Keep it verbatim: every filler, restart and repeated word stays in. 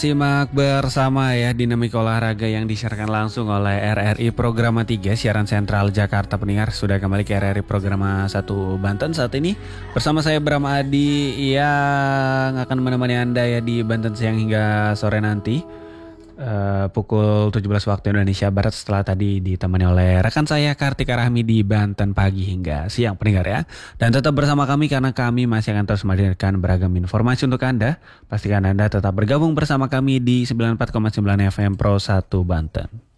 Simak bersama ya dinamika olahraga yang disiarkan langsung oleh R R I Programa tiga siaran sentral Jakarta. Pendengar sudah kembali ke R R I Programa satu Banten saat ini bersama saya Bram Adi yang akan menemani Anda ya di Banten siang hingga sore nanti uh, pukul tujuh belas waktu Indonesia Barat, setelah tadi ditemani oleh rekan saya Kartika Rahmi di Banten pagi hingga siang pendengar ya. Dan tetap bersama kami karena kami masih akan terus menghadirkan beragam informasi untuk Anda. Pastikan Anda tetap bergabung bersama kami di sembilan puluh empat koma sembilan F M Pro satu Banten.